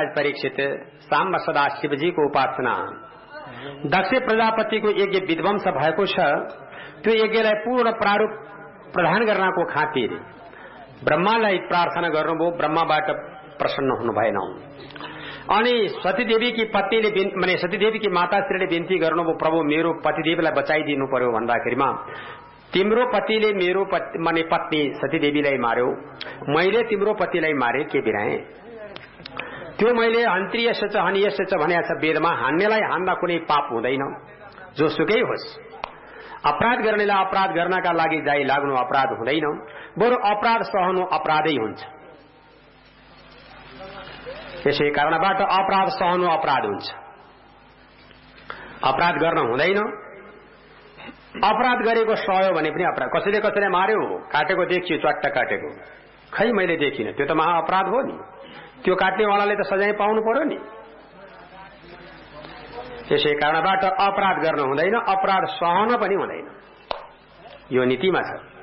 महाराज परीक्षित साम्ब सदा शिवजीको उपासना दक्ष प्रजापतिको यज्ञ विध्वंस भएको छ। त्यो यज्ञलाई पूर्ण प्रारूप प्रदान गर्नको खातिर ब्रह्मालाई प्रार्थना गर्नुभयो। ब्रह्माबाट प्रसन्न हुनु भएन अनि सतीदेवीकी पत्नीले माने सतीदेवीकी माताश्रीले बिन्ती गर्नुभयो, प्रभु मेरो पतिदेवीलाई बचाइदिनु पर्यो भन्दाखेरिमा तिम्रो पतिले मेरो माने पत्नी सतीदेवीलाई मार्यो, मैले तिम्रो पतिलाई मारे के बिराए। त्यो मैले हन्त्रियस्य च हनियस्य च भनेको छ वेदमा। हान्नेलाई हान्दा कुनै पाप हुँदैन, जोसुकै होस्। अपराध गर्नेलाई अपराध गर्नका लागि जाइ लाग्नु अपराध हुँदैन, बरु अपराध सहनु अपराधै हुन्छ। यसै कारणबाट अपराध सहनु अपराध हुन्छ, अपराध गर्न हुँदैन। अपराध गरेको सहयो भने पनि अपराध। कसैले कसैलाई मार्यो, काटेको देखियो, चट्ट काटेको, खै मैले देखिन, त्यो त महा अपराध हो नि। त्यो काट्नेवालाले त सजाय पाउनु पर्यो नि। यसै कारणबाट अपराध गर्न हुँदैन, अपराध सहन पनि हुँदैन। यो नीतिमा छ।